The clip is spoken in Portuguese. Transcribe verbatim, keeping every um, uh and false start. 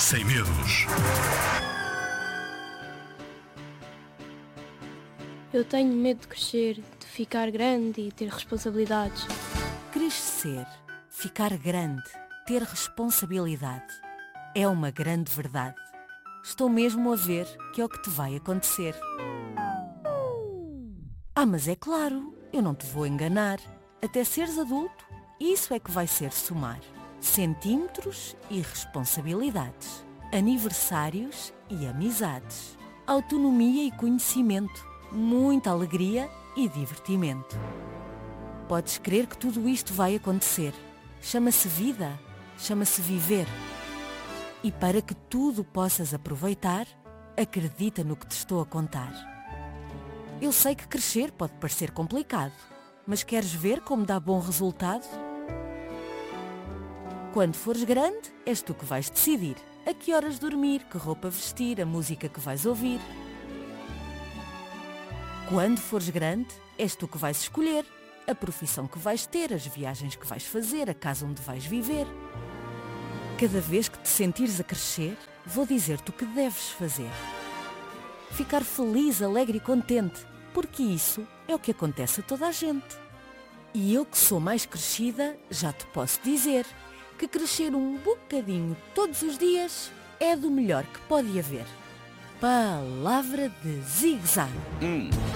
Sem medos. Eu tenho medo de crescer, de ficar grande e ter responsabilidades. Crescer, ficar grande, ter responsabilidade. É uma grande verdade. Estou mesmo a ver que é o que te vai acontecer. Ah, mas é claro, eu não te vou enganar. Até seres adulto, isso é que vai ser somar. Centímetros e responsabilidades. Aniversários e amizades. Autonomia e conhecimento. Muita alegria e divertimento. Podes crer que tudo isto vai acontecer. Chama-se vida, chama-se viver. E para que tudo possas aproveitar, acredita no que te estou a contar. Eu sei que crescer pode parecer complicado, mas queres ver como dá bom resultado? Quando fores grande, és tu que vais decidir a que horas dormir, que roupa vestir, a música que vais ouvir. Quando fores grande, és tu que vais escolher a profissão que vais ter, as viagens que vais fazer, a casa onde vais viver. Cada vez que te sentires a crescer, vou dizer-te o que deves fazer. Ficar feliz, alegre e contente, porque isso é o que acontece a toda a gente. E eu que sou mais crescida, já te posso dizer que crescer um bocadinho todos os dias é do melhor que pode haver. Palavra de Zig Zag. Hum.